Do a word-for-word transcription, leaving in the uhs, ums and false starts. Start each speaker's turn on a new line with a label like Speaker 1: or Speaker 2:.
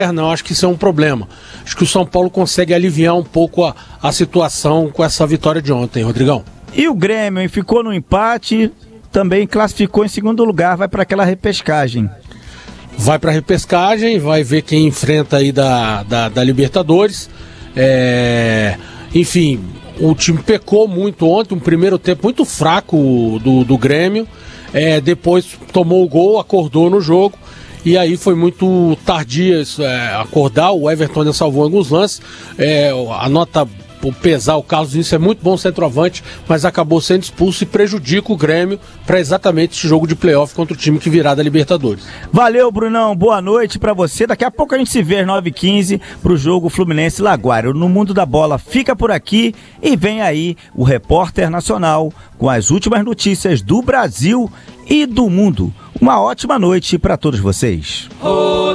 Speaker 1: Não, acho que isso é um problema. Acho que o São Paulo consegue aliviar um pouco a, a situação com essa vitória de ontem, Rodrigão.
Speaker 2: E o Grêmio ficou no empate, também classificou em segundo lugar, vai para aquela repescagem.
Speaker 1: Vai para a repescagem, vai ver quem enfrenta aí da, da, da Libertadores. É, enfim, o time pecou muito ontem, um primeiro tempo muito fraco do, do Grêmio. É, depois tomou o gol, acordou no jogo. E aí foi muito tardia é, acordar, o Everton ainda salvou alguns lances, é, a nota, o pesar, o Carlos Vinicius é muito bom centroavante, mas acabou sendo expulso e prejudica o Grêmio para exatamente esse jogo de playoff contra o time que virá da Libertadores.
Speaker 2: Valeu, Brunão, boa noite para você, daqui a pouco a gente se vê às nove e quinze pro jogo Fluminense-Laguário. No Mundo da Bola fica por aqui e vem aí o Repórter Nacional com as últimas notícias do Brasil e do mundo. Uma ótima noite para todos vocês.